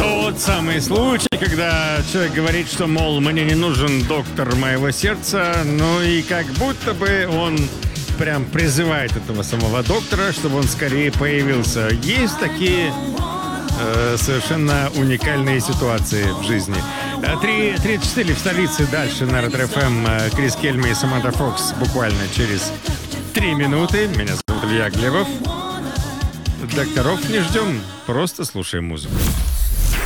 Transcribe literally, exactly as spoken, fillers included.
Тот самый случай, когда человек говорит, что, мол, мне не нужен доктор моего сердца, ну и как будто бы он прям призывает этого самого доктора, чтобы он скорее появился. Есть такие э, совершенно уникальные ситуации в жизни. три тридцать четыре в столице, дальше на Ретро-ФМ Крис Кельми и Саманта Фокс буквально через три минуты. Меня зовут Илья Глебов. Докторов не ждем, просто слушаем музыку.